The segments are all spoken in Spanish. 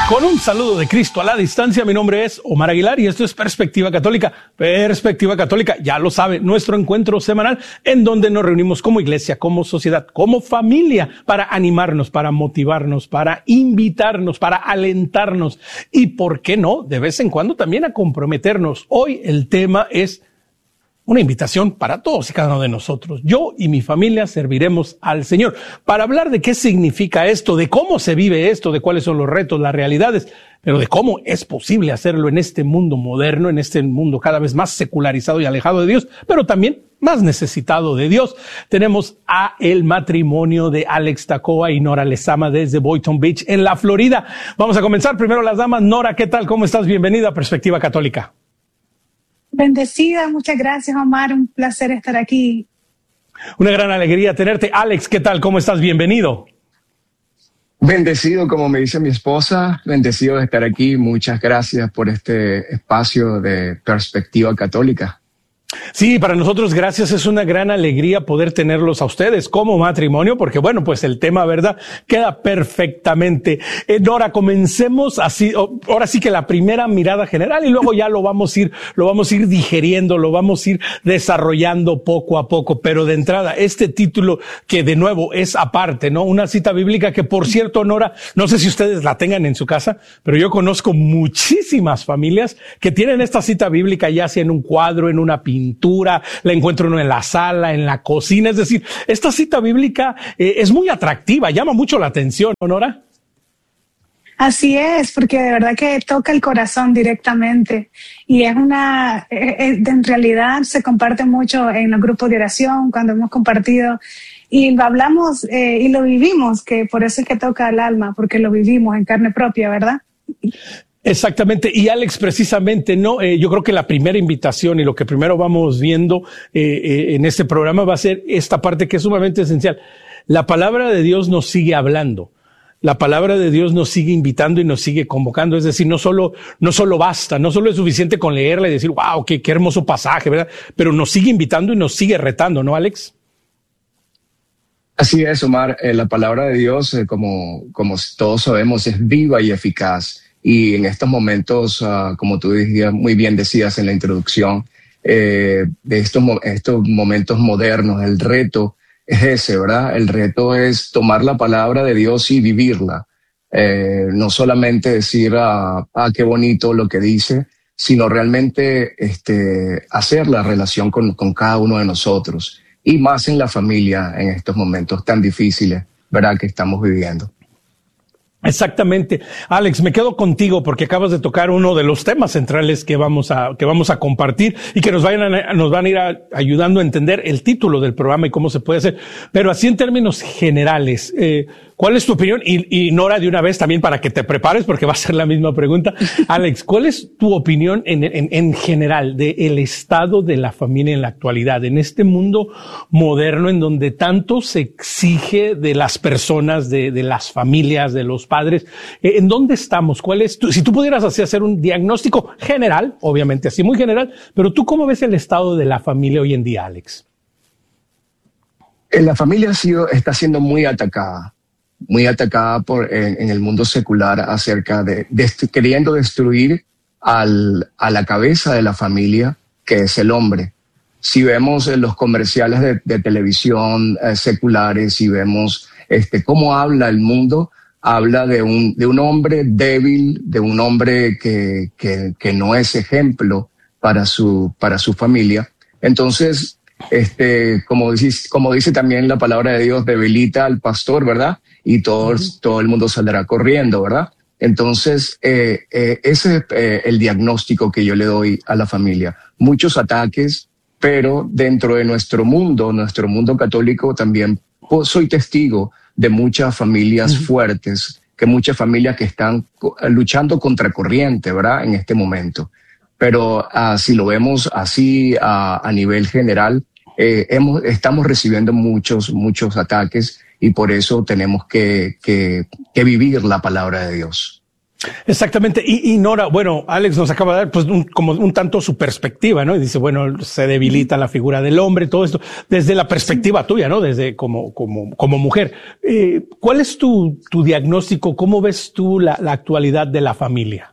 Con un saludo de Cristo a la distancia, mi nombre es Omar Aguilar y esto es Perspectiva Católica. Perspectiva Católica, ya lo sabe, nuestro encuentro semanal en donde nos reunimos como iglesia, como sociedad, como familia para animarnos, para motivarnos, para invitarnos, para alentarnos y, ¿por qué no?, de vez en cuando también a comprometernos. Hoy el tema es una invitación para todos y cada uno de nosotros. Yo y mi familia serviremos al Señor para hablar de qué significa esto, de cómo se vive esto, de cuáles son los retos, las realidades, pero de cómo es posible hacerlo en este mundo moderno, en este mundo cada vez más secularizado y alejado de Dios, pero también más necesitado de Dios. Tenemos a el matrimonio de Alex Tacoa y Nora Lezama desde Boynton Beach, en la Florida. Vamos a comenzar primero las damas. Nora, ¿qué tal? ¿Cómo estás? Bienvenida a Perspectiva Católica. Bendecida, muchas gracias, Omar, un placer estar aquí. Una gran alegría tenerte. Alex, ¿qué tal? ¿Cómo estás? Bienvenido. Bendecido, como me dice mi esposa, bendecido de estar aquí. Muchas gracias por este espacio de Perspectiva Católica. Sí, para nosotros, gracias, es una gran alegría poder tenerlos a ustedes como matrimonio, porque bueno, pues el tema, ¿verdad?, queda perfectamente. Nora, comencemos así, ahora sí que la primera mirada general y luego ya lo vamos a ir digeriendo, lo vamos a ir desarrollando poco a poco, pero de entrada, este título que de nuevo es aparte, ¿no? Una cita bíblica que, por cierto, Nora, no sé si ustedes la tengan en su casa, pero yo conozco muchísimas familias que tienen esta cita bíblica ya sea en un cuadro, en una pintura, la encuentro uno en la sala, en la cocina. Es decir, esta cita bíblica es muy atractiva, llama mucho la atención, ¿no, Nora? Así es, porque de verdad que toca el corazón directamente y en realidad se comparte mucho en los grupos de oración, cuando hemos compartido y lo hablamos y lo vivimos, que por eso es que toca el alma, porque lo vivimos en carne propia, ¿verdad? Exactamente. Y Alex, precisamente, ¿no? Yo creo que la primera invitación y lo que primero vamos viendo en este programa va a ser esta parte que es sumamente esencial. La palabra de Dios nos sigue hablando. La palabra de Dios nos sigue invitando y nos sigue convocando. Es decir, no solo basta, no solo es suficiente con leerla y decir, wow, qué hermoso pasaje, ¿verdad? Pero nos sigue invitando y nos sigue retando, ¿no, Alex? Así es, Omar. La palabra de Dios, como todos sabemos, es viva y eficaz. Y en estos momentos, como tú muy bien decías en la introducción, de estos momentos modernos, el reto es ese, ¿verdad? El reto es tomar la palabra de Dios y vivirla. No solamente decir, qué bonito lo que dice, sino realmente hacer la relación con cada uno de nosotros. Y más en la familia en estos momentos tan difíciles, ¿verdad?, que estamos viviendo. Exactamente. Alex, me quedo contigo porque acabas de tocar uno de los temas centrales que vamos a compartir y que nos van a ir ayudando a entender el título del programa y cómo se puede hacer. Pero así en términos generales, ¿cuál es tu opinión? Y Nora, de una vez también para que te prepares porque va a ser la misma pregunta. Alex, ¿cuál es tu opinión en general del estado de la familia en la actualidad, en este mundo moderno en donde tanto se exige de las personas, de las familias, de los padres? ¿En dónde estamos? Si tú pudieras hacer un diagnóstico general, obviamente así muy general, pero tú ¿cómo ves el estado de la familia hoy en día, Alex? La familia está siendo muy atacada en el mundo secular acerca de queriendo destruir a la cabeza de la familia, que es el hombre. Si vemos los comerciales de televisión seculares, si vemos cómo habla el mundo, habla de un hombre débil, de un hombre que no es ejemplo para su familia. Entonces, como dice también la palabra de Dios, debilita al pastor, ¿verdad? Y todo el mundo saldrá corriendo, ¿verdad? Entonces, ese es el diagnóstico que yo le doy a la familia. Muchos ataques, pero dentro de nuestro mundo católico también soy testigo de muchas familias fuertes, muchas familias que están luchando contra corriente, ¿verdad?, en este momento. Pero si lo vemos así a nivel general, estamos recibiendo muchos ataques y por eso tenemos que vivir la palabra de Dios. Exactamente. Y Nora, bueno, Alex nos acaba de dar pues como un tanto su perspectiva, ¿no? Y dice, bueno, se debilita la figura del hombre, todo esto, desde la perspectiva tuya, ¿no? Desde como mujer. ¿Cuál es tu diagnóstico? ¿Cómo ves tú la actualidad de la familia?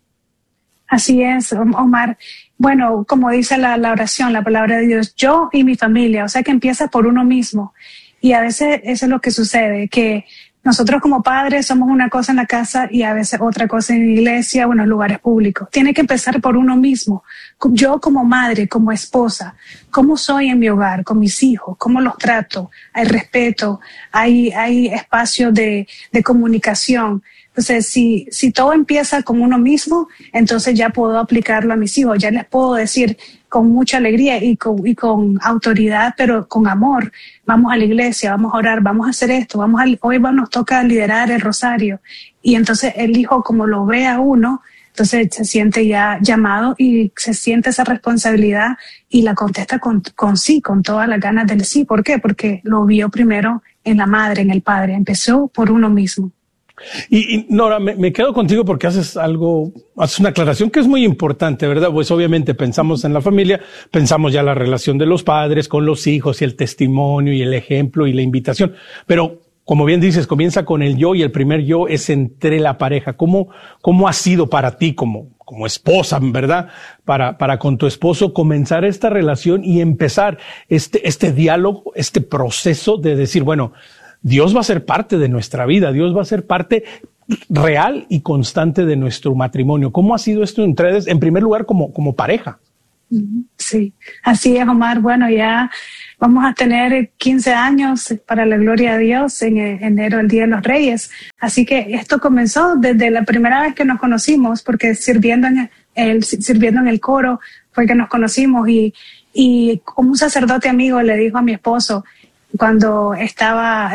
Así es, Omar. Bueno, como dice la oración, la palabra de Dios, yo y mi familia, o sea que empieza por uno mismo. Y a veces eso es lo que sucede, que nosotros como padres somos una cosa en la casa y a veces otra cosa en la iglesia o en los lugares públicos. Tiene que empezar por uno mismo. Yo como madre, como esposa, ¿cómo soy en mi hogar, con mis hijos? ¿Cómo los trato? Hay respeto, hay espacio de comunicación. Entonces, si todo empieza con uno mismo, entonces ya puedo aplicarlo a mis hijos. Ya les puedo decir con mucha alegría y con autoridad, pero con amor. Vamos a la iglesia, vamos a orar, vamos a hacer esto, hoy nos toca liderar el rosario. Y entonces el hijo, como lo ve a uno, entonces se siente ya llamado y se siente esa responsabilidad y la contesta con sí, con todas las ganas del sí. ¿Por qué? Porque lo vio primero en la madre, en el padre. Empezó por uno mismo. Y Nora, me quedo contigo porque haces una aclaración que es muy importante, ¿verdad? Pues obviamente pensamos en la familia, pensamos ya la relación de los padres con los hijos y el testimonio y el ejemplo y la invitación. Pero como bien dices, comienza con el yo y el primer yo es entre la pareja. ¿Cómo ha sido para ti como esposa, verdad? Para con tu esposo comenzar esta relación y empezar este diálogo, este proceso de decir, bueno, Dios va a ser parte de nuestra vida, Dios va a ser parte real y constante de nuestro matrimonio. ¿Cómo ha sido esto entre ustedes, en primer lugar, como pareja? Sí, así es, Omar. Bueno, ya vamos a tener 15 años para la gloria de Dios en enero, el Día de los Reyes. Así que esto comenzó desde la primera vez que nos conocimos, porque sirviendo en el coro fue que nos conocimos y como un sacerdote amigo le dijo a mi esposo, cuando estaba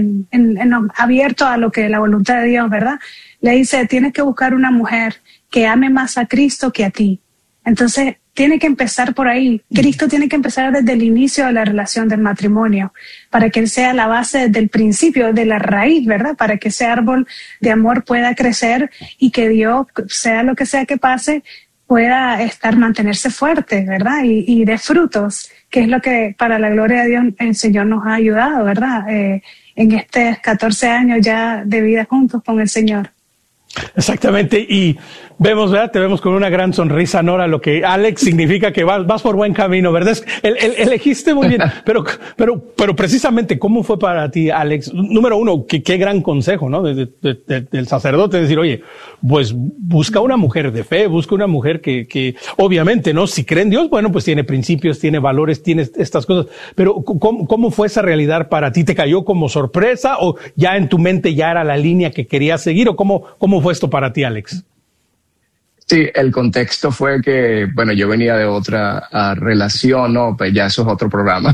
abierto a lo que la voluntad de Dios, ¿verdad? Le dice, tienes que buscar una mujer que ame más a Cristo que a ti. Entonces, tiene que empezar por ahí. Cristo tiene que empezar desde el inicio de la relación del matrimonio, para que Él sea la base desde el principio, de la raíz, ¿verdad? Para que ese árbol de amor pueda crecer y que Dios, sea lo que sea que pase, pueda mantenerse fuerte, ¿verdad? Y dé frutos, que es lo que para la gloria de Dios el Señor nos ha ayudado, ¿verdad? En estos 14 años ya de vida juntos con el Señor. Exactamente, y vemos, ¿verdad? Te vemos con una gran sonrisa, Nora, lo que Alex significa que vas por buen camino, ¿verdad? Elegiste muy bien, pero precisamente, ¿cómo fue para ti, Alex? Número uno, qué gran consejo, ¿no? Del sacerdote, decir, oye, pues busca una mujer de fe, busca una mujer que obviamente, ¿no? Si cree en Dios, bueno, pues tiene principios, tiene valores, tiene estas cosas, pero ¿cómo fue esa realidad para ti? ¿Te cayó como sorpresa o ya en tu mente ya era la línea que querías seguir o cómo fue esto para ti, Alex? Sí, el contexto fue que, bueno, yo venía de otra relación, ¿no? Pues ya eso es otro programa.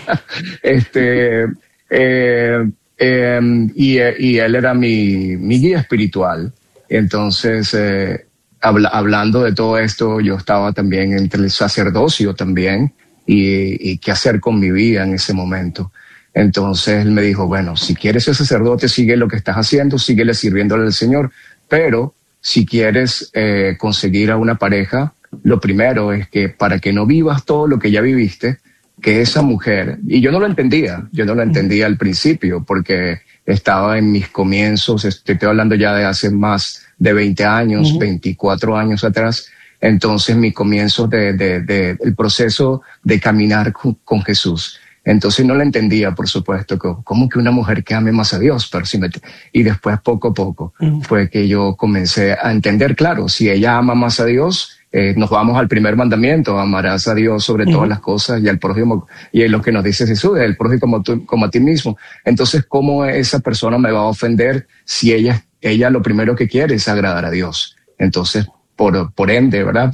Y él era mi guía espiritual. Entonces, hablando de todo esto, yo estaba también entre el sacerdocio también y qué hacer con mi vida en ese momento. Entonces él me dijo, bueno, si quieres ser sacerdote, sigue lo que estás haciendo, síguele sirviéndole al Señor, pero si quieres conseguir a una pareja, lo primero es que para que no vivas todo lo que ya viviste, que esa mujer, y yo no lo entendía al principio porque estaba en mis comienzos, estoy hablando ya de hace más de 20 años, 24 años atrás, entonces mis comienzos el proceso de caminar con Jesús. Entonces no la entendía, por supuesto, como que una mujer que ame más a Dios, pero y después poco a poco fue que yo comencé a entender, claro, si ella ama más a Dios, nos vamos al primer mandamiento, amarás a Dios sobre todas las cosas y al prójimo, y es lo que nos dice Jesús, el prójimo como a ti mismo. Entonces, ¿cómo esa persona me va a ofender si ella lo primero que quiere es agradar a Dios? Entonces, por ende, ¿verdad?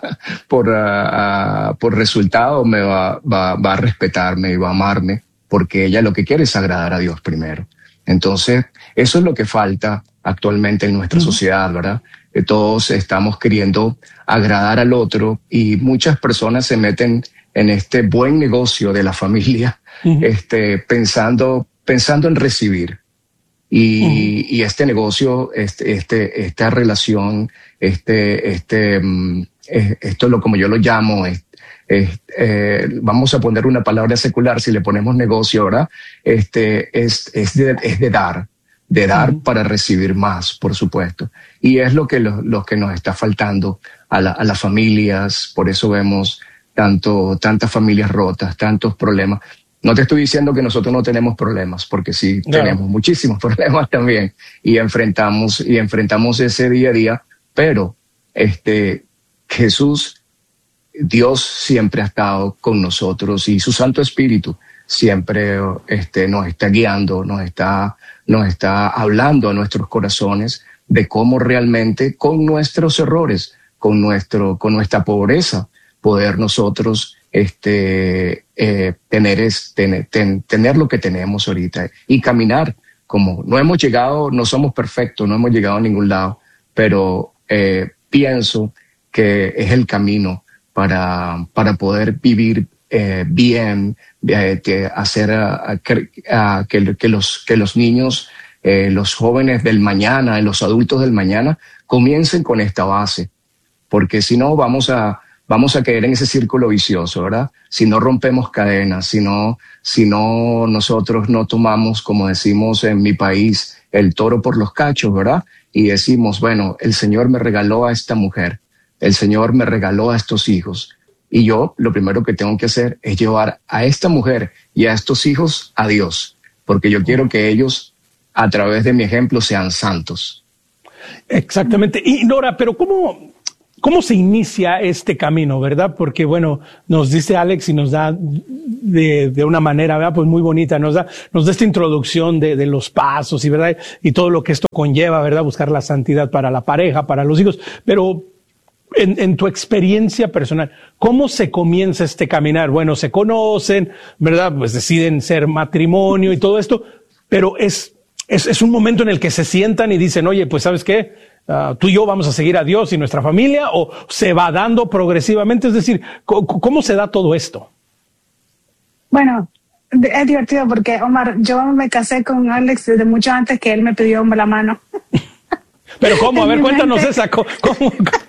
Por resultado me va a respetarme y va a amarme, porque ella lo que quiere es agradar a Dios primero. Entonces, eso es lo que falta actualmente en nuestra sociedad, ¿verdad? Que todos estamos queriendo agradar al otro y muchas personas se meten en este buen negocio de la familia, pensando en recibir. Y este negocio, esta relación, esto lo como yo lo llamo, vamos a poner una palabra secular, si le ponemos negocio, ¿verdad? Es de dar para recibir más, por supuesto. Y es lo que nos está faltando a las familias. Por eso vemos tantas familias rotas, tantos problemas. No te estoy diciendo que nosotros no tenemos problemas, porque sí, tenemos muchísimos problemas también y enfrentamos ese día a día, pero Jesús, Dios siempre ha estado con nosotros y su Santo Espíritu siempre nos está guiando, nos está hablando a nuestros corazones de cómo realmente con nuestros errores, con nuestra pobreza, poder nosotros tener lo que tenemos ahorita y caminar como no hemos llegado, no somos perfectos, no hemos llegado a ningún lado, pero pienso que es el camino para poder vivir bien, hacer que los niños, los jóvenes del mañana, los adultos del mañana comiencen con esta base, porque si no vamos a caer en ese círculo vicioso, ¿verdad? Si no rompemos cadenas, si no nosotros no tomamos, como decimos en mi país, el toro por los cachos, ¿verdad? Y decimos, bueno, el Señor me regaló a esta mujer, el Señor me regaló a estos hijos, y yo lo primero que tengo que hacer es llevar a esta mujer y a estos hijos a Dios, porque yo quiero que ellos, a través de mi ejemplo, sean santos. Exactamente. Y Nora, pero ¿cómo se inicia este camino, verdad? Porque, bueno, nos dice Alex y nos da de una manera, ¿verdad? Pues muy bonita, nos da esta introducción de los pasos y, ¿verdad? Y todo lo que esto conlleva, ¿verdad? Buscar la santidad para la pareja, para los hijos. Pero en tu experiencia personal, ¿cómo se comienza este caminar? Bueno, se conocen, ¿verdad? Pues deciden ser matrimonio y todo esto, pero es un momento en el que se sientan y dicen, oye, pues, ¿sabes qué? Tú y yo vamos a seguir a Dios y nuestra familia, o se va dando progresivamente. Es decir, ¿cómo se da todo esto? Bueno, es divertido porque, Omar, yo me casé con Alex desde mucho antes que él me pidió la mano. ¿Pero cómo? A ver, cuéntanos esa. ¿Cómo?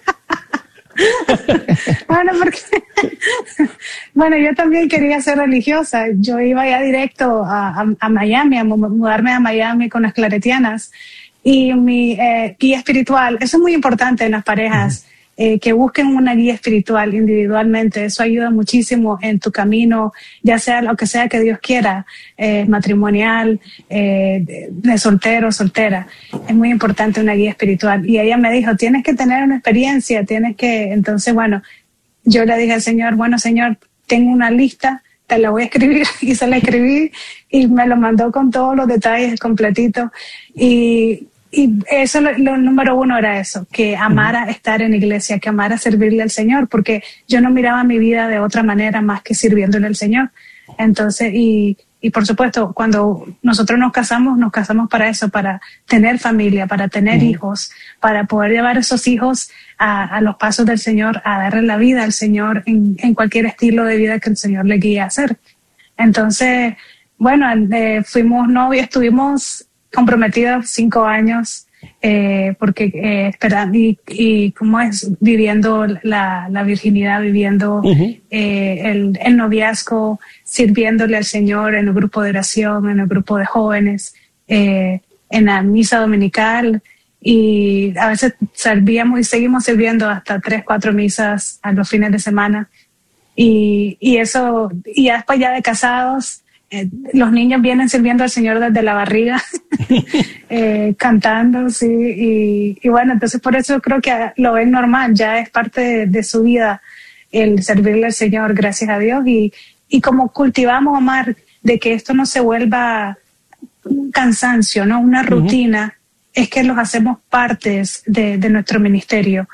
Bueno, yo también quería ser religiosa. Yo iba ya directo a Miami, a mudarme a Miami con las claretianas. Y mi guía espiritual, eso es muy importante en las parejas, que busquen una guía espiritual individualmente. Eso ayuda muchísimo en tu camino, ya sea lo que sea que Dios quiera, matrimonial, de soltero o soltera. Es muy importante una guía espiritual. Y ella me dijo, tienes que tener una experiencia, Entonces, bueno, yo le dije al Señor, bueno, Señor, tengo una lista, te la voy a escribir. Y se la escribí y me lo mandó con todos los detalles completitos. Y eso, lo número uno era eso, que amara estar en iglesia, que amara servirle al Señor, porque yo no miraba mi vida de otra manera más que sirviéndole al Señor. Entonces, y por supuesto, cuando nosotros nos casamos para eso, para tener familia, para tener hijos, para poder llevar a esos hijos a los pasos del Señor, a darle la vida al Señor en cualquier estilo de vida que el Señor le guíe a hacer. Entonces, bueno, fuimos novios, estuvimos comprometidos 5 años, porque esperando y cómo es viviendo la virginidad, viviendo el noviazgo, sirviéndole al Señor en el grupo de oración, en el grupo de jóvenes, en la misa dominical, y a veces servíamos y seguimos sirviendo hasta 3-4 misas a los fines de semana, y eso, y ya después ya de casados, los niños vienen sirviendo al Señor desde la barriga, cantando, sí, y bueno, entonces por eso creo que lo ven normal, ya es parte de su vida el servirle al Señor, gracias a Dios, y como cultivamos, Omar, de que esto no se vuelva un cansancio, ¿no? Una rutina, es que los hacemos partes de nuestro ministerio,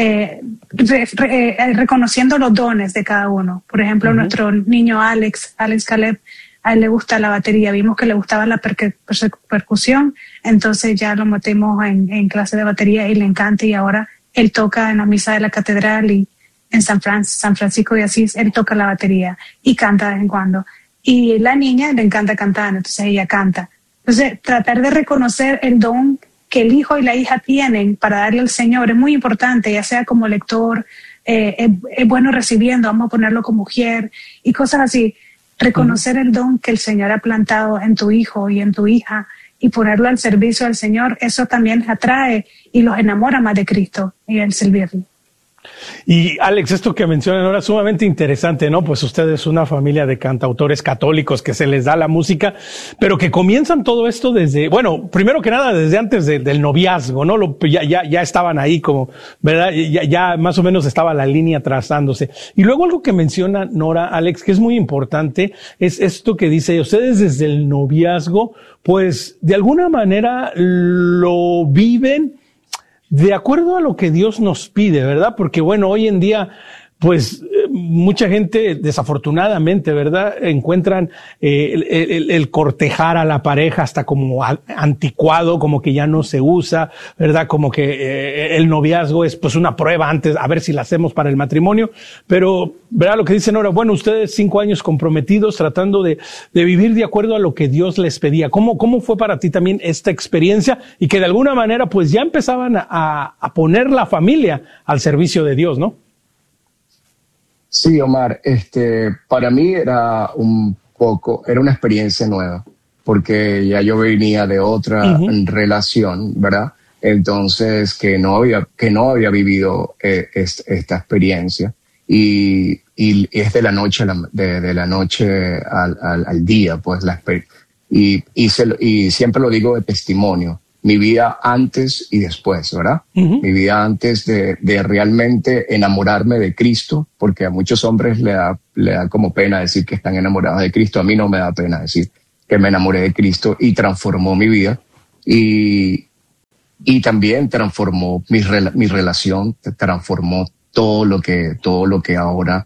reconociendo los dones de cada uno. Por ejemplo, nuestro niño Alex Caleb, a él le gusta la batería, vimos que le gustaba la percusión, entonces ya lo metimos en clase de batería y le encanta, y ahora él toca en la misa de la catedral y en San Francisco de Asís, él toca la batería y canta de vez en cuando. Y la niña le encanta cantar, entonces ella canta. Entonces, tratar de reconocer el don que el hijo y la hija tienen para darle al Señor es muy importante, ya sea como lector, es bueno recibiendo, vamos a ponerlo como mujer y cosas así. Reconocer el don que el Señor ha plantado en tu hijo y en tu hija y ponerlo al servicio del Señor, eso también atrae y los enamora más de Cristo y el servirle. Y Alex, esto que mencionan ahora es sumamente interesante, ¿no? Pues ustedes una familia de cantautores católicos que se les da la música, pero que comienzan todo esto desde, bueno, primero que nada desde antes del noviazgo, ¿no? Ya estaban ahí como, ¿verdad? Ya más o menos estaba la línea trazándose. Y luego algo que menciona Nora, Alex, que es muy importante, es esto que dice, ustedes desde el noviazgo, pues de alguna manera lo viven de acuerdo a lo que Dios nos pide, ¿verdad? Porque bueno, hoy en día, pues mucha gente desafortunadamente, ¿verdad? Encuentran el cortejar a la pareja hasta como anticuado, como que ya no se usa, ¿verdad? Como que el noviazgo es pues una prueba antes, a ver si la hacemos para el matrimonio. Pero, ¿verdad? Lo que dicen ahora, bueno, ustedes 5 años comprometidos tratando de vivir de acuerdo a lo que Dios les pedía. ¿Cómo fue para ti también esta experiencia? Y que de alguna manera pues ya empezaban a poner la familia al servicio de Dios, ¿no? Sí, Omar, para mí era una experiencia nueva, porque ya yo venía de otra relación, ¿verdad? Entonces, que no había vivido esta experiencia y es de la noche de la noche al día, pues y siempre lo digo de testimonio. Mi vida antes y después, ¿verdad? Mi vida antes de realmente enamorarme de Cristo, porque a muchos hombres le da como pena decir que están enamorados de Cristo. A mí no me da pena decir que me enamoré de Cristo y transformó mi vida. Y también transformó mi relación, transformó todo lo que ahora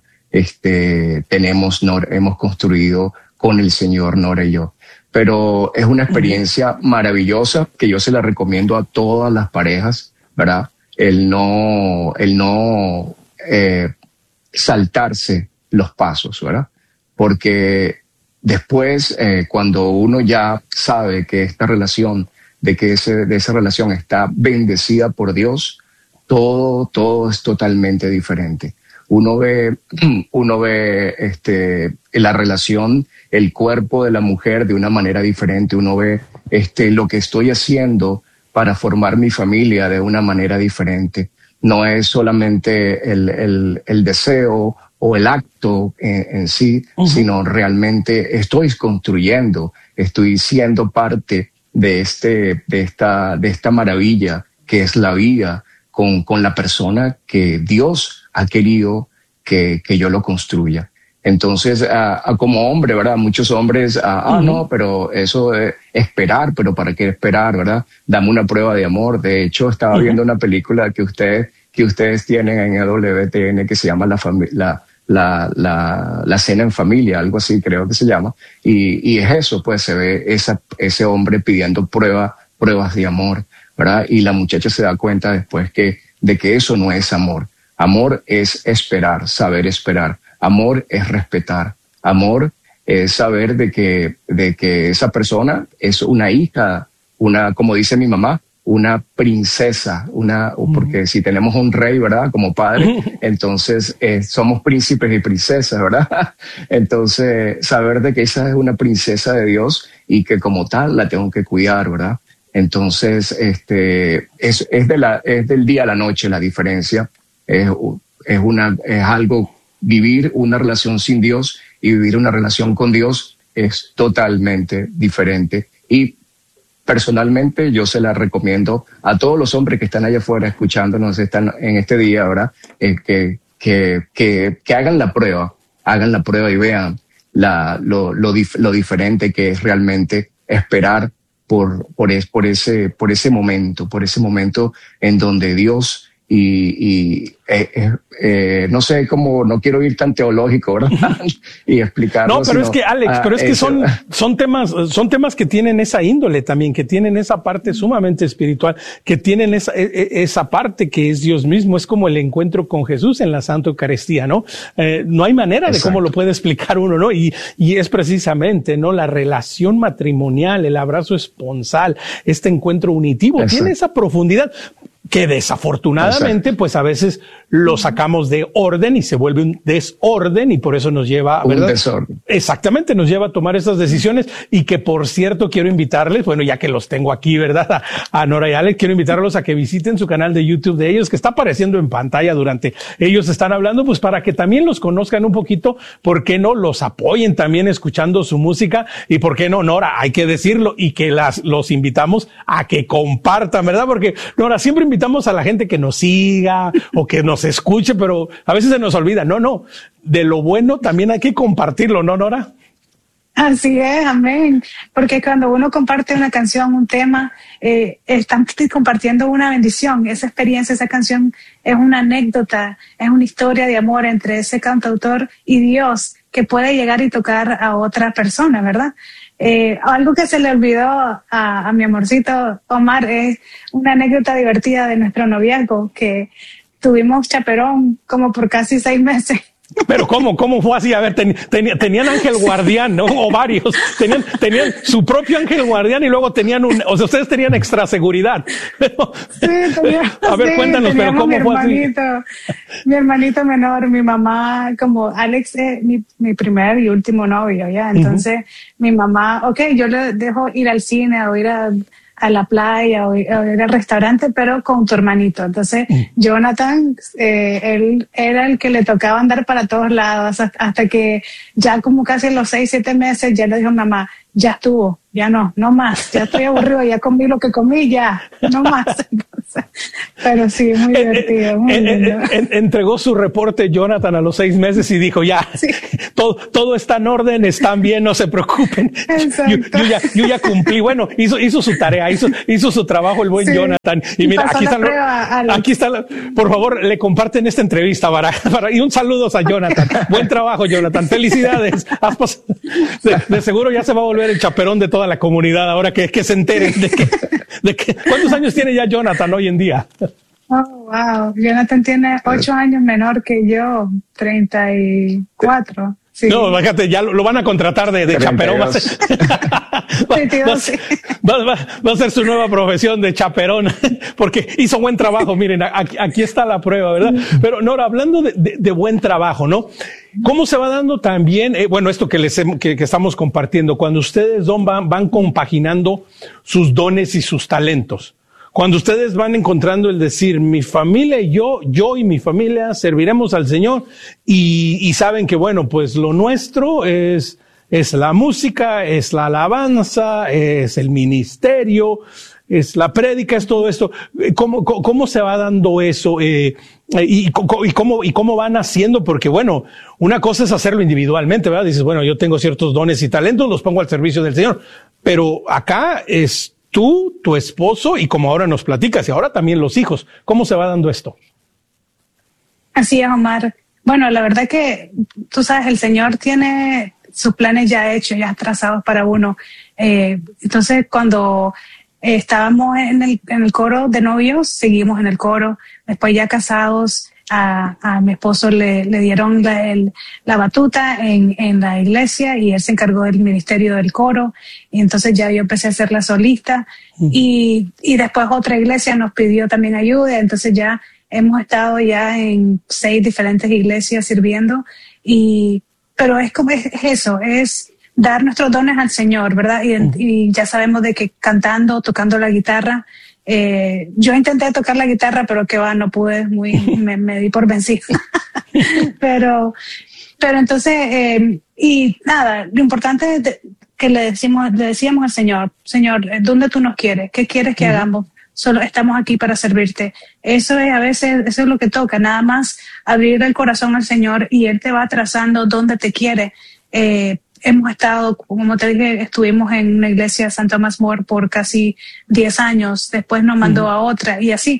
hemos construido con el Señor, Nora y yo. Pero es una experiencia maravillosa que yo se la recomiendo a todas las parejas, ¿verdad? El no saltarse los pasos, ¿verdad? Porque después, cuando uno ya sabe que esta relación, de esa relación está bendecida por Dios, todo es totalmente diferente. Uno ve la relación, el cuerpo de la mujer de una manera diferente. Uno ve lo que estoy haciendo para formar mi familia de una manera diferente. No es solamente el deseo o el acto en sí, sino realmente estoy construyendo, estoy siendo parte de esta maravilla que es la vida con la persona que Dios ha querido que yo lo construya. Entonces, como hombre, ¿verdad? Muchos hombres, no, pero eso es esperar, pero ¿para qué esperar, verdad? Dame una prueba de amor. De hecho, estaba viendo una película que ustedes tienen en EWTN que se llama La Cena en Familia, algo así creo que se llama. Y es eso, pues se ve ese hombre pidiendo pruebas de amor, ¿verdad? Y la muchacha se da cuenta después de que eso no es amor. Amor es esperar, saber esperar. Amor es respetar. Amor es saber de que esa persona es una hija, como dice mi mamá, una princesa, porque si tenemos un rey, ¿verdad? Como padre, entonces somos príncipes y princesas, ¿verdad? Entonces, saber de que esa es una princesa de Dios y que como tal la tengo que cuidar, ¿verdad? Entonces, es del día a la noche la diferencia. Es algo, vivir una relación sin Dios y vivir una relación con Dios es totalmente diferente. Y personalmente yo se la recomiendo a todos los hombres que están allá afuera escuchándonos en este día, ¿verdad? Que hagan la prueba y vean lo diferente que es realmente esperar por ese momento en donde Dios no sé cómo, no quiero ir tan teológico, ¿verdad? Y explicarlo. No, pero es que, Alex, son temas que tienen esa índole también, que tienen esa parte sumamente espiritual, que tienen esa parte que es Dios mismo, es como el encuentro con Jesús en la Santa Eucaristía, ¿no? No hay manera de cómo lo puede explicar uno, ¿no? Y es precisamente, ¿no? La relación matrimonial, el abrazo esponsal, este encuentro unitivo, tiene esa profundidad que desafortunadamente, pues a veces lo sacamos de orden y se vuelve un desorden y por eso nos lleva, ¿verdad? Un desorden. Exactamente, nos lleva a tomar esas decisiones y que, por cierto, quiero invitarles, bueno, ya que los tengo aquí, ¿verdad? A Nora y Alex, quiero invitarlos a que visiten su canal de YouTube de ellos, que está apareciendo en pantalla durante ellos están hablando, pues para que también los conozcan un poquito, ¿por qué no? Los apoyen también escuchando su música y ¿por qué no, Nora? Hay que decirlo y que los invitamos a que compartan, ¿verdad? Porque, Nora, siempre invitamos a la gente que nos siga o que nos escuche, pero a veces se nos olvida. No, de lo bueno también hay que compartirlo, ¿no, Nora? Así es, amén. Porque cuando uno comparte una canción, un tema, están compartiendo una bendición. Esa experiencia, esa canción es una anécdota, es una historia de amor entre ese cantautor y Dios que puede llegar y tocar a otra persona, ¿verdad? Algo que se le olvidó a mi amorcito Omar es una anécdota divertida de nuestro noviazgo, que tuvimos chaperón como por casi 6 meses. Pero ¿cómo fue así? A ver, tenían ángel guardián, ¿no? O varios. Tenían su propio ángel guardián y luego tenían o sea, ustedes tenían extra seguridad. Sí, a ver, cuéntanos, pero ¿cómo fue así? Mi hermanito menor, mi mamá, como Alex es mi primer y último novio, ¿ya? Entonces, mi mamá, yo le dejo ir al cine o ir a la playa o ir al restaurante, pero con tu hermanito. Entonces, Jonathan, él era el que le tocaba andar para todos lados hasta que ya como casi en los 6, 7 meses ya le dijo mamá, ya estuvo, ya no más, ya estoy aburrido, ya comí lo que comí, ya, no más. Entonces, pero sí, muy divertido, muy lindo. Entregó su reporte Jonathan a los 6 meses y dijo, ya, sí. todo está en orden, están bien, no se preocupen. Yo ya cumplí. Bueno, hizo su tarea, hizo su trabajo el buen Jonathan. Y mira, aquí está, por favor, le comparten esta entrevista y un saludo a Jonathan. Buen trabajo, Jonathan. Felicidades. De seguro ya se va a volver el chaperón de toda la comunidad ahora que se enteren de que ¿cuántos años tiene ya Jonathan hoy en día? Oh, wow. Jonathan tiene 8 años menor que yo, 34. Sí. No, fíjate, ya lo van a contratar de chaperón. Va a ser su nueva profesión de chaperón, porque hizo buen trabajo. Miren, aquí está la prueba, ¿verdad? Pero Nora, hablando de buen trabajo, ¿no? ¿Cómo se va dando también, esto que estamos compartiendo, cuando ustedes van compaginando sus dones y sus talentos? Cuando ustedes van encontrando el decir, mi familia y yo y mi familia serviremos al Señor y saben que, bueno, pues lo nuestro es la música, es la alabanza, es el ministerio, es la prédica, es todo esto. ¿Cómo se va dando eso? Y cómo van haciendo, porque bueno, una cosa es hacerlo individualmente, ¿verdad? Dices, bueno, yo tengo ciertos dones y talentos, los pongo al servicio del Señor, pero acá es tú, tu esposo y como ahora nos platicas y ahora también los hijos. ¿Cómo se va dando esto? Así es, Omar. Bueno, la verdad que tú sabes, el Señor tiene sus planes ya hechos, ya trazados para uno. Entonces, cuando estábamos en el coro de novios, seguimos en el coro. Después ya casados, a mi esposo le dieron la batuta en la iglesia y él se encargó del ministerio del coro. Y entonces ya yo empecé a ser la solista. Y después otra iglesia nos pidió también ayuda. Entonces ya hemos estado ya en 6 diferentes iglesias sirviendo. Pero es eso, es dar nuestros dones al Señor, ¿verdad? Y ya sabemos de que cantando, tocando la guitarra, yo intenté tocar la guitarra, pero que no pude, me di por vencida. pero entonces, y nada, lo importante es que le decíamos al Señor, ¿dónde tú nos quieres? ¿Qué quieres que hagamos? Solo estamos aquí para servirte. Eso es lo que toca, nada más abrir el corazón al Señor y Él te va trazando dónde te quiere. Hemos estado, como te dije, estuvimos en una iglesia, St. Thomas More, por casi 10 años. Después nos mandó a otra y así.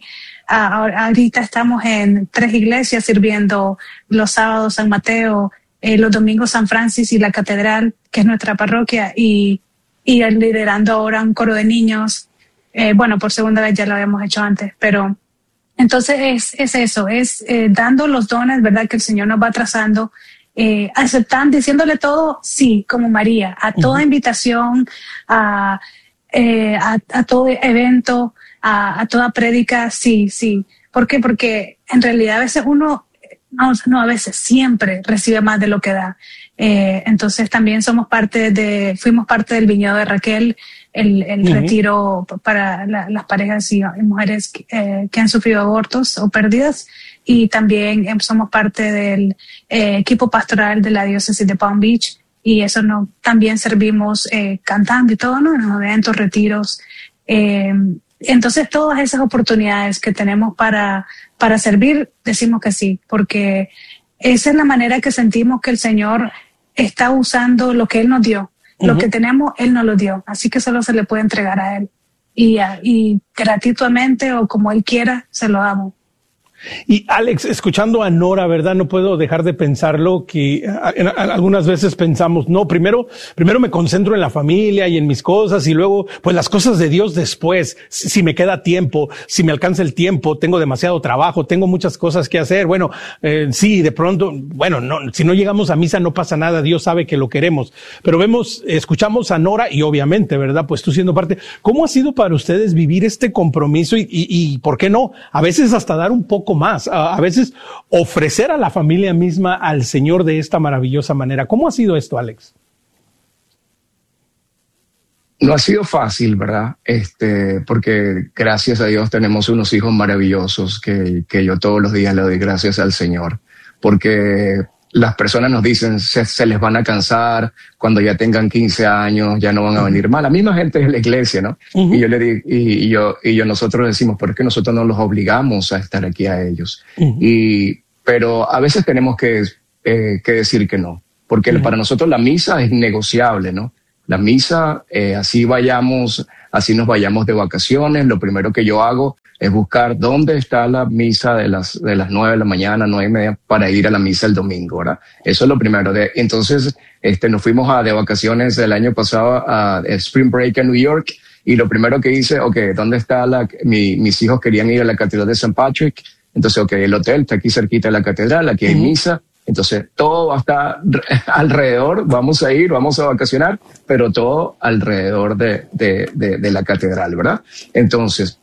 Ahorita estamos en 3 iglesias sirviendo los sábados San Mateo, los domingos San Francis y la Catedral, que es nuestra parroquia, y liderando ahora un coro de niños. Por segunda vez, ya lo habíamos hecho antes, pero entonces es eso, dando los dones, ¿verdad? Que el Señor nos va trazando, aceptando, diciéndole todo, sí, como María, a toda invitación, a todo evento, a toda prédica, sí. ¿Por qué? Porque en realidad a veces a veces siempre recibe más de lo que da. Entonces también fuimos parte del viñedo de Raquel, el retiro para las parejas y mujeres que han sufrido abortos o pérdidas, y también somos parte del equipo pastoral de la diócesis de Palm Beach, y eso también servimos cantando y todo, ¿no? En los eventos, retiros. Entonces todas esas oportunidades que tenemos para servir, decimos que sí, porque esa es la manera que sentimos que el Señor está usando lo que Él nos dio. Lo que tenemos, Él nos lo dio. Así que solo se le puede entregar a Él. Y gratuitamente o como Él quiera, se lo damos. Y Alex, escuchando a Nora, ¿verdad? No puedo dejar de pensarlo, que algunas veces pensamos, no, primero me concentro en la familia y en mis cosas, y luego, pues las cosas de Dios después, si me queda tiempo, si me alcanza el tiempo, tengo demasiado trabajo, tengo muchas cosas que hacer. Bueno, sí, de pronto, no, si no llegamos a misa no pasa nada, Dios sabe que lo queremos. Pero escuchamos a Nora y obviamente, ¿verdad? Pues tú siendo parte, ¿cómo ha sido para ustedes vivir este compromiso y por qué no? A veces hasta dar un poco más, a veces ofrecer a la familia misma al Señor de esta maravillosa manera. ¿Cómo ha sido esto, Alex? No ha sido fácil, ¿verdad? Porque gracias a Dios tenemos unos hijos maravillosos que yo todos los días le doy gracias al Señor, porque las personas nos dicen se les van a cansar cuando ya tengan 15 años, ya no van a venir más. La misma gente de la iglesia, ¿no? Y yo le digo, nosotros decimos, pero es que nosotros no los obligamos a estar aquí a ellos. Pero a veces tenemos que decir que no, porque para nosotros la misa es innegociable, ¿no? La misa, así nos vayamos de vacaciones, lo primero que yo hago es buscar dónde está la misa de las 9 de la mañana, 9:30, para ir a la misa el domingo, ¿verdad? Eso es lo primero. Entonces, nos fuimos de vacaciones el año pasado a Spring Break en New York, y lo primero que hice, ¿dónde está mis hijos querían ir a la Catedral de St. Patrick? Entonces, el hotel está aquí cerquita de la catedral, aquí hay misa. Entonces, todo va a estar alrededor, vamos a vacacionar, pero todo alrededor de la catedral, ¿verdad? Entonces,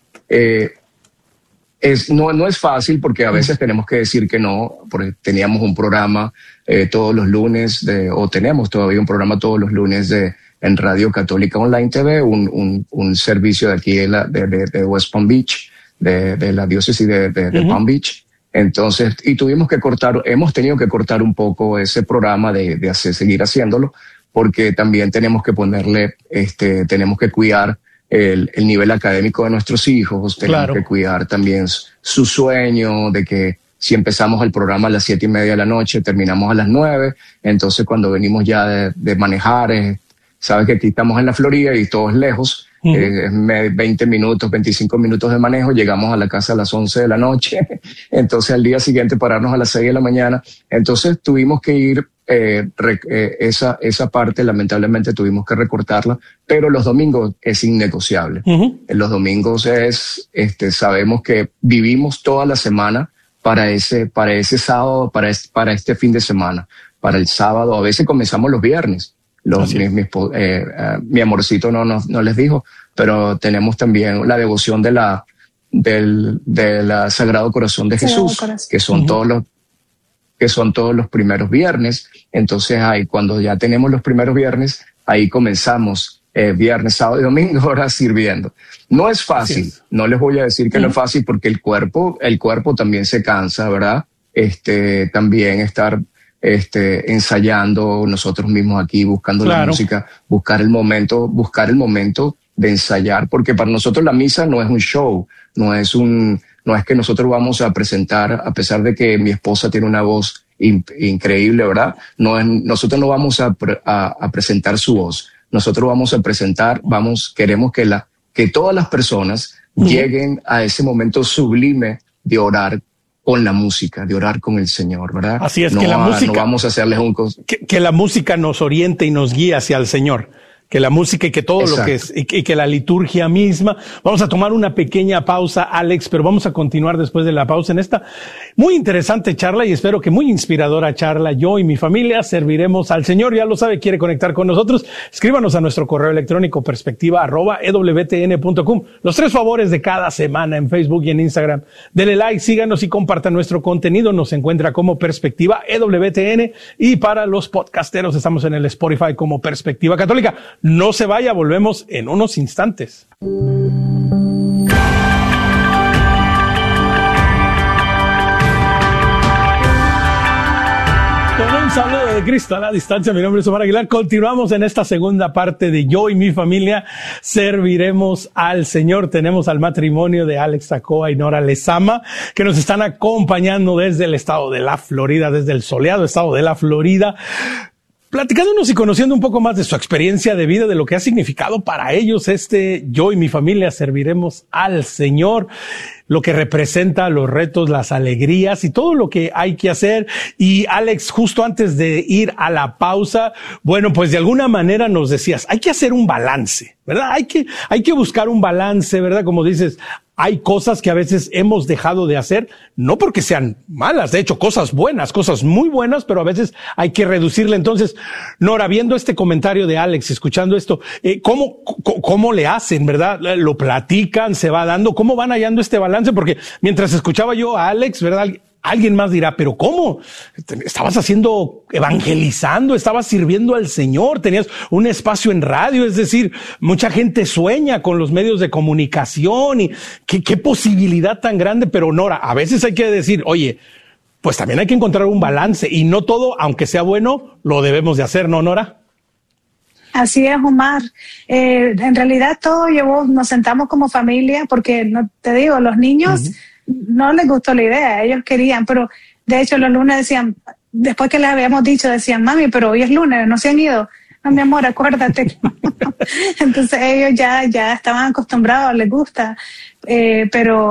no es fácil, porque a veces tenemos que decir que no, porque teníamos un programa todos los lunes, o tenemos todavía un programa todos los lunes en Radio Católica Online TV, un servicio de aquí de West Palm Beach, de la diócesis de Palm Beach. Entonces, hemos tenido que cortar un poco ese programa de seguir haciéndolo, porque también tenemos que tenemos que cuidar el nivel académico de nuestros hijos, tenemos que cuidar también su sueño, de que si empezamos el programa a las 7:30 de la noche, terminamos a las 9, entonces cuando venimos ya de manejar, sabes que aquí estamos en la Florida y todo es lejos, 20 minutos, 25 minutos de manejo, llegamos a la casa a las 11 de la noche, entonces al día siguiente pararnos a las 6 de la mañana, entonces tuvimos que ir, esa parte lamentablemente tuvimos que recortarla, pero los domingos es innegociable. En los domingos sabemos que vivimos toda la semana para ese sábado, para este fin de semana, para el sábado. A veces comenzamos los viernes. Mi amorcito no les dijo, pero tenemos también la devoción de la Sagrado Corazón de Jesús, que son todos los primeros viernes. Entonces cuando ya tenemos los primeros viernes, ahí comenzamos viernes, sábado y domingo, ahora sirviendo. No es fácil, no les voy a decir que no es fácil, porque el cuerpo también se cansa, ¿verdad? También estar ensayando nosotros mismos aquí, buscando la música, buscar el momento de ensayar, porque para nosotros la misa no es un show, no es que nosotros vamos a presentar, a pesar de que mi esposa tiene una voz increíble, ¿verdad? Nosotros no vamos a presentar su voz, nosotros vamos a presentar, queremos que todas las personas lleguen a ese momento sublime de orar con la música, de orar con el Señor, ¿verdad? Así es, no, que la música, no vamos a hacerles un... que la música nos oriente y nos guíe hacia el Señor. Que la música y que todo Exacto. Lo que es, y que la liturgia misma. Vamos a tomar una pequeña pausa, Alex, pero vamos a continuar después de la pausa en esta muy interesante charla y espero que muy inspiradora charla. Yo y mi familia serviremos al Señor. Ya lo sabe, quiere conectar con nosotros. Escríbanos a nuestro correo electrónico perspectiva@ewtn.com. Los 3 favores de cada semana en Facebook y en Instagram. Dele like, síganos y compartan nuestro contenido. Nos encuentra como Perspectiva EWTN y para los podcasteros estamos en el Spotify como Perspectiva Católica. No se vaya, volvemos en unos instantes. Un saludo de Cristo a la distancia. Mi nombre es Omar Aguilar. Continuamos en esta segunda parte de Yo y mi familia serviremos al Señor. Tenemos al matrimonio de Alex Sacoa y Nora Lezama que nos están acompañando desde el estado de la Florida, desde el soleado estado de la Florida, platicándonos y conociendo un poco más de su experiencia de vida, de lo que ha significado para ellos Yo y mi familia serviremos al Señor, lo que representa, los retos, las alegrías y todo lo que hay que hacer. Y Alex, justo antes de ir a la pausa, bueno, pues de alguna manera nos decías, hay que hacer un balance, ¿verdad? Hay que buscar un balance, ¿verdad? Como dices, hay cosas que a veces hemos dejado de hacer, no porque sean malas, de hecho, cosas buenas, cosas muy buenas, pero a veces hay que reducirle. Entonces, Nora, viendo este comentario de Alex, escuchando esto, ¿cómo le hacen, verdad? ¿Lo platican? ¿Se va dando? ¿Cómo van hallando este balance? Porque mientras escuchaba yo a Alex, ¿verdad? Alguien más dirá, ¿pero cómo? Estabas evangelizando, estabas sirviendo al Señor, tenías un espacio en radio, es decir, mucha gente sueña con los medios de comunicación y qué posibilidad tan grande. Pero Nora, a veces hay que decir, oye, pues también hay que encontrar un balance y no todo, aunque sea bueno, lo debemos de hacer, ¿no, Nora? Así es, Omar. En realidad nos sentamos como familia porque, no te digo, los niños no les gustó la idea, ellos querían, pero de hecho los lunes decían, después que les habíamos dicho, decían, mami, pero hoy es lunes, no se han ido. No, mi amor, acuérdate. Entonces ellos ya estaban acostumbrados, les gusta, pero